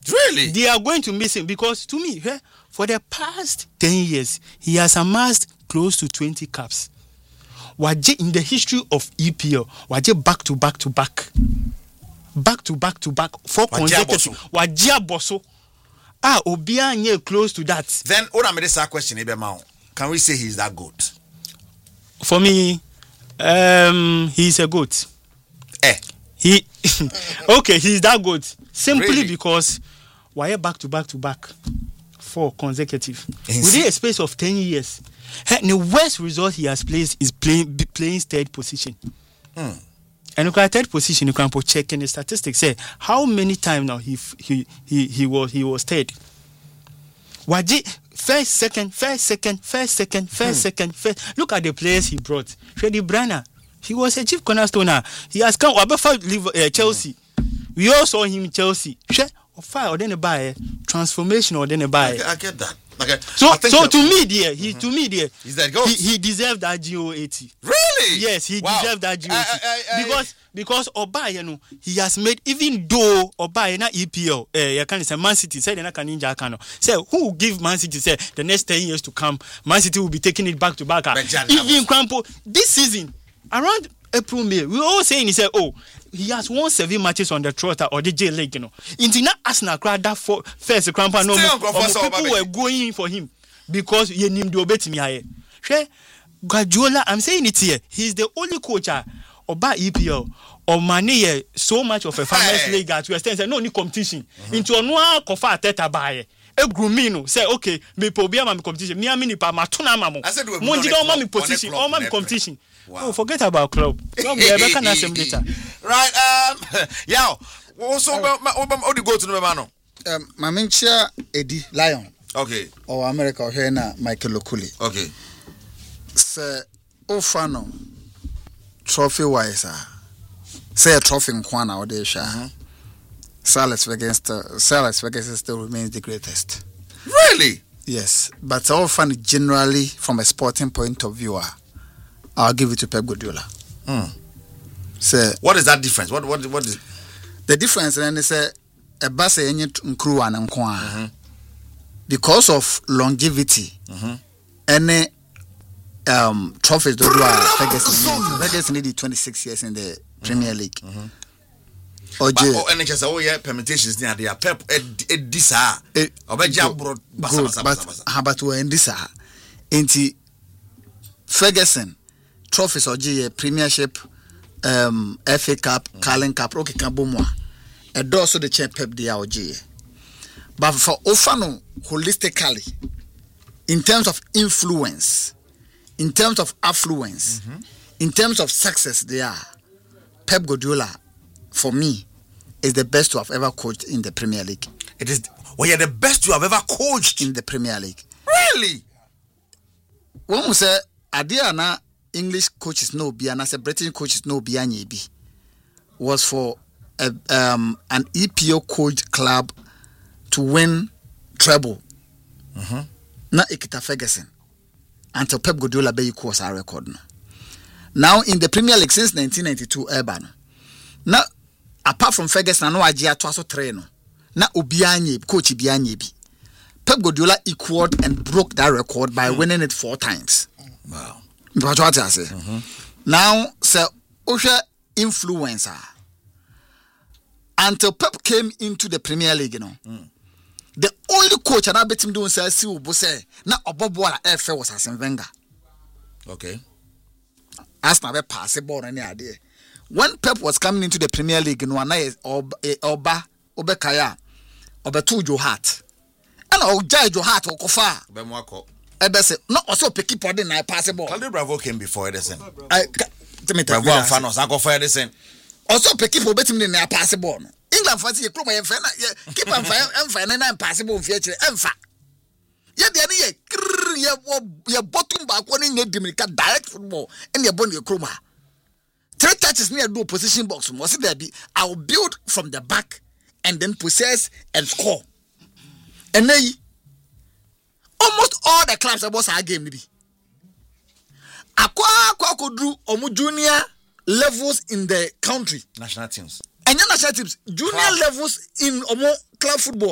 Really? They are going to miss him because, to me, for the past 10 years, he has amassed close to 20 caps. Waje in the history of EPL, Waje back to back, 4 consecutive. Waje Bosso. Obia nye close to that. Then, what I made this question, can we say he's that good? For me, he's a goat. Okay, he's that good. Simply really? Because why back to back 4 consecutive within a space of 10 years. The worst result he has played is playing third position. And look at third position, you can check in the statistics. Say how many times now he was third. Waji first, second. Look at the players he brought. Freddie Brana, he was a chief cornerstone. He has come Chelsea. We all saw him in Chelsea. Or then buy transformation or then buy. I get that. Okay. So to me, dear, he's that goat. He deserved that GO80. Really? Yes, he deserved that GO80 because Oba, he has made, even though Oba na EPL, you can say Man City said can ninja cano. Say who will give Man City say the next 10 years to come, Man City will be taking it back to back. Even Crampo this season around April, May, we all saying he said, he has won 7 matches on the Trotter or the J League, Into not Arsenal crowd that first Crampa no people were going in for him because you named the obey me here. Guardiola, I'm saying it here. He's the only coach about EPL or Mane so much of a Farmers League at West End. No need competition. Into a noir kofa teta baye. A grumino say okay, me pobia my competition. Me amini pa matuna mamo. I said Monday don't mommy position, all my competition. Wow. Forget about club. Right. Yeah. Also, how do you go to the man? Mamincha Eddie Lion. Okay. Or America here na Michael Okuli. Okay. Sir Ofano trophy wise. Say a trophy in Kwana or Desha. Salas Vegas still remains the greatest. Really? Yes. But often generally from a sporting point of view. I'll give it to Pep Guardiola. So, what is that difference? What is the difference? And it's a base and crew and because of longevity. Any trophies do Ferguson needed 26 years in the Premier League. NHS permutations near the Pep Edisa. But we're in this Ferguson trophies or Premiership, FA Cup, Carling Cup, Rocky Kabumwa. A dorsal the champ Pep Diaoji. But for Ofano, holistically, in terms of influence, in terms of affluence, in terms of success, they are Pep Guardiola, for me, is the best to have ever coached in the Premier League. It is. Well, you're the best to have ever coached in the Premier League. Really? When we say Adiana English coaches no be and as a British coaches no be was for an EPO coach club to win treble. Na Ikita Ferguson until Pep Guardiola be equals our record. Now in the Premier League since 1992 Urban. Now apart from Ferguson no ajia to aso train na obianye coach bianye bi. Pep Guardiola equaled and broke that record by winning it 4 times. Wow. What I say. Now, so Osha influencer. Until Pep came into the Premier League, the only coach and I bet him doing say si ubose na obobola FA was Arsene Wenger. Okay. As na be pass ball any idea. When Pep was coming into the Premier League, no na Oba Obekaya Obetu Joe Hart. And Oja Joe Hart okofa. Bemwako. Ebese no also pick it for the night pass ball. Calder Bravo came before Edison. Bravo Fanos I go for Edison. Also pick it for betting the night pass ball. England fancy club and keep on fire and impossible future emfa. Yeah, the ye bottom back one in your direct football and your body chroma. 3 touches near do position box must there be I'll build from the back and then possess and score. And then almost all the clubs about our game maybe. Akwa could do junior levels in the country. National teams. And national teams, junior levels in club football.